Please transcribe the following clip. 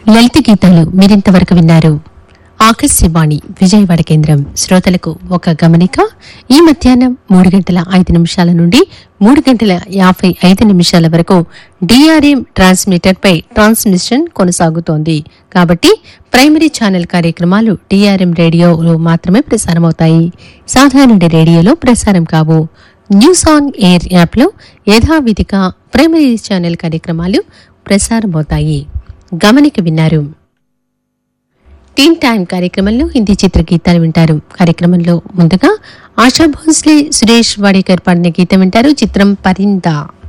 లలిత గీతాలు మీరింతవరకు విన్నారు. ఆకాశవాణి విజయవాడ కేంద్రం. శ్రోతలకు ఒక గమనిక. ఈ మధ్యాహ్నం 3:05 నుండి 3:55 వరకు డిఆర్ఎం ట్రాన్స్మిటర్ పై ట్రాన్స్మిషన్ కొనసాగుతోంది. కాబట్టి ప్రైమరీ ఛానల్ కార్యక్రమాలు డిఆర్ఎం రేడియోలో మాత్రమే ప్రసారమవుతాయి. సాధారణ రేడియోలో ప్రసారం కావు. న్యూస్ ఆన్ ఎయిర్ యాప్లో యథావిధిగా ప్రైమరీ ఛానల్ కార్యక్రమాలు ప్రసారమవుతాయి. గమనిక విన్నారు. టీన్ టైమ్ కార్యక్రమంలో హిందీ చిత్ర గీతాలు వింటారు. కార్యక్రమంలో ముందుగా ఆశా భోస్లే, సురేష్ వాడేకర్ పాడిన గీతం వింటారు. చిత్రం పరిందా.